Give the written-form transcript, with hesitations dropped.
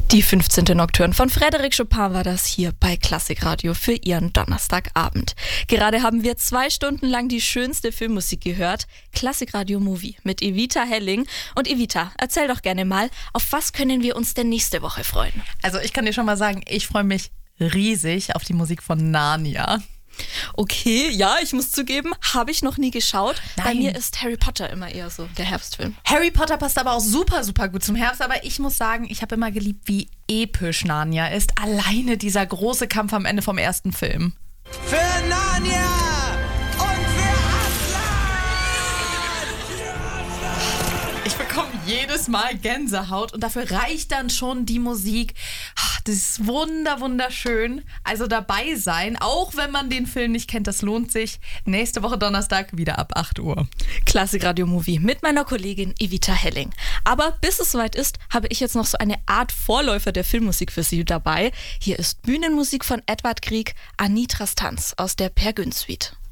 Die 15. Nocturne von Frédéric Chopin war das hier bei Klassikradio für Ihren Donnerstagabend. Gerade haben wir 2 Stunden lang die schönste Filmmusik gehört. Klassikradio Movie mit Evita Helling. Und Evita, erzähl doch gerne mal, auf was können wir uns denn nächste Woche freuen? Also ich kann dir schon mal sagen, ich freue mich riesig auf die Musik von Narnia. Okay, ja, ich muss zugeben, habe ich noch nie geschaut. Nein. Bei mir ist Harry Potter immer eher so der Herbstfilm. Harry Potter passt aber auch super, super gut zum Herbst. Aber ich muss sagen, ich habe immer geliebt, wie episch Narnia ist. Alleine dieser große Kampf am Ende vom ersten Film. Für Narnia und für Aslan! Ich bekomme jedes Mal Gänsehaut und dafür reicht dann schon die Musik. Das ist wunderschön. Also dabei sein, auch wenn man den Film nicht kennt, das lohnt sich. Nächste Woche Donnerstag wieder ab 8 Uhr. Klassikradio Movie mit meiner Kollegin Evita Helling. Aber bis es soweit ist, habe ich jetzt noch so eine Art Vorläufer der Filmmusik für Sie dabei. Hier ist Bühnenmusik von Edvard Grieg, Anitras Tanz aus der Per Gynt Suite.